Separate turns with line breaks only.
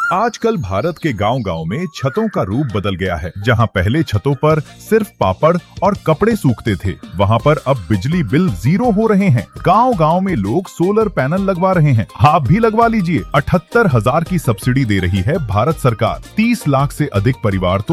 आजकल भारत के गांव-गांव में छतों का रूप बदल गया है। जहां पहले छतों पर सिर्फ पापड़ और कपड़े सूखते थे, वहां पर अब बिजली बिल 0 हो रहे हैं। गांव-गांव में लोग सोलर पैनल लगवा रहे हैं। आप भी लगवा लीजिए। 78,000 की सब्सिडी दे रही है भारत सरकार। 30 लाख से अधिक परिवार तो